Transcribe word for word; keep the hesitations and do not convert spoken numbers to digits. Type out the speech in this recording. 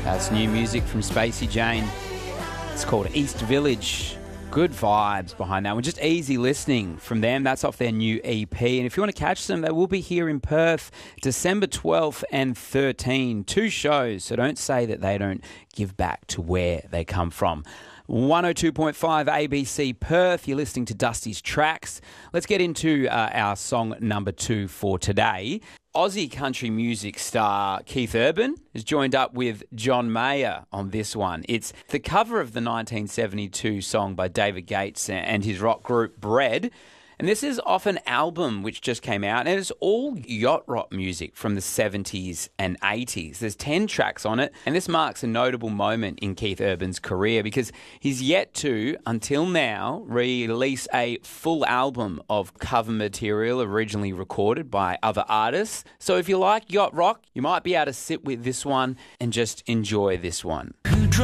That's new music from Spacey Jane. It's called East Village. Good vibes behind that one. Just easy listening from them. That's off their new E P. And if you want to catch them, they will be here in Perth December twelfth and thirteenth. Two shows, so don't say that they don't give back to where they come from. one oh two point five A B C Perth. You're listening to Dusty's Tracks. Let's get into uh, our song number two for today. Aussie country music star Keith Urban has joined up with John Mayer on this one. It's the cover of the nineteen seventy-two song by David Gates and his rock group Bread. And this is off an album which just came out, and it's all yacht rock music from the seventies and eighties. There's ten tracks on it, and this marks a notable moment in Keith Urban's career because he's yet to, until now, release a full album of cover material originally recorded by other artists. So if you like yacht rock, you might be able to sit with this one and just enjoy this one.